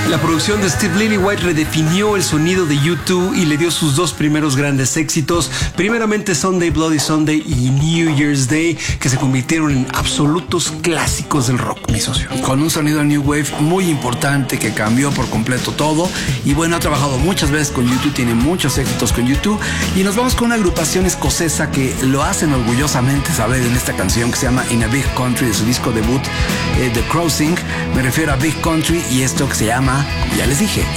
La producción de Steve Lillywhite redefinió el sonido de U2 y le dio sus dos primeros grandes éxitos, primeramente Sunday Bloody Sunday y New Year's Day, que se convirtieron en absolutos clásicos del rock, mi socio. Con un sonido New Wave muy importante que cambió por completo todo. Y bueno, ha trabajado muchas veces con U2, tiene muchos éxitos con U2. Y nos vamos con una agrupación escocesa que lo hacen orgullosamente saber en esta canción que se llama In a Big Country, de su disco debut The Crossing. Me refiero a Big Country y esto que se llama, ya les dije,